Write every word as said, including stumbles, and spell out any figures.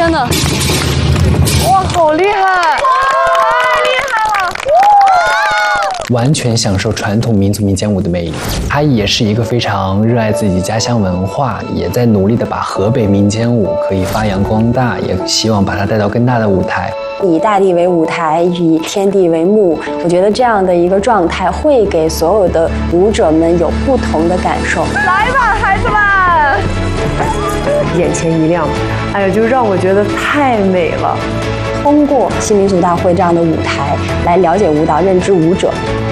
天哪！哇，好厉害！太厉害了！ 完全享受传统民族民间舞的魅力。他也是一个非常热爱自己家乡文化，也在努力的把河北民间舞可以发扬光大，也希望把它带到更大的舞台。 以大地为舞台，以天地为幕，我觉得这样的一个状态会给所有的舞者们有不同的感受。 来吧，孩子们！ 眼前一亮，哎呀，就让我觉得太美了。 通过新民族大会这样的舞台来了解舞蹈、认知舞者。